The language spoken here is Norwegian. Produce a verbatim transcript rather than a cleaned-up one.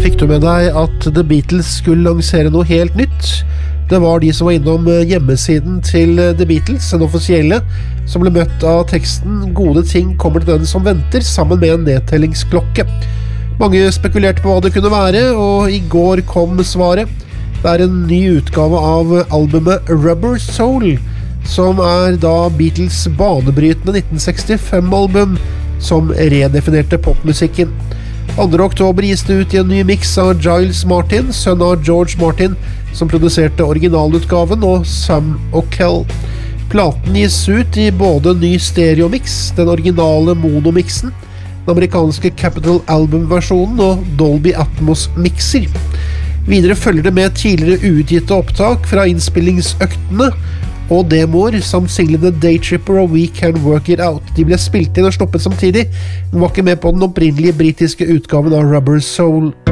fikk du med deg at The Beatles skulle lansere noe helt nytt. Det var de som var innom hjemmesiden til The Beatles, den offisielle, som ble møtt av teksten «Gode ting kommer til den som venter», sammen med en nedtellingsklokke. Mange spekulerte på hva det kunne være, og i går kom svaret. Det er en ny utgave av albumet Rubber Soul, som er da Beatles banebrytende nitten sekstifem-album som redefinerte popmusikken. andre oktober gis det ut i en ny mix av Giles Martin, sønn av George Martin, som produserte originalutgaven, og Sam O'Kell. Platen gis ut i både ny stereomix, den originale monomixen, den amerikanske Capitol Album-versjonen og Dolby Atmos-mixer. Videre følger det med tidligere uutgitte opptak fra innspillingsøktene og demoer, samt singlene Daytripper og We Can Work It Out. De ble spilt inn og stoppet samtidig, men var ikke med på den opprinnelige britiske utgaven av Rubber Soul.